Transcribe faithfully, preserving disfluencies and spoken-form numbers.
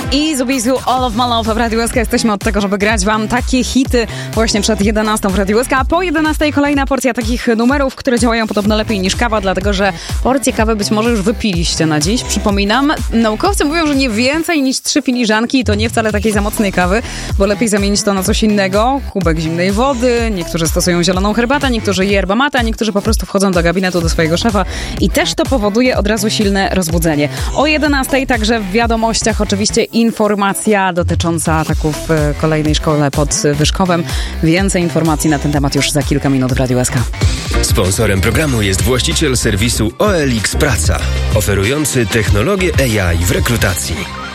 I Zubizu All of My Love w Radiu S K. Jesteśmy od tego, żeby grać wam takie hity właśnie przed jedenastą w Radiu S K. A po jedenastej kolejna porcja takich numerów, które działają podobno lepiej niż kawa, dlatego że porcję kawy być może już wypiliście na dziś. Przypominam, naukowcy mówią, że nie więcej niż trzy filiżanki i to nie wcale takiej za mocnej kawy, bo lepiej zamienić to na coś innego. Kubek zimnej wody, niektórzy stosują zieloną herbatę, niektórzy yerba mate, a niektórzy po prostu wchodzą do gabinetu do swojego szefa i też to powoduje od razu silne rozbudzenie. O jedenastej także w wiadomościach oczywiście informacja dotycząca ataków w kolejnej szkole pod Wyszkowem. Więcej informacji na ten temat już za kilka minut w Radiu S K. Sponsorem programu jest właściciel serwisu O L X Praca, oferujący technologię A I w rekrutacji.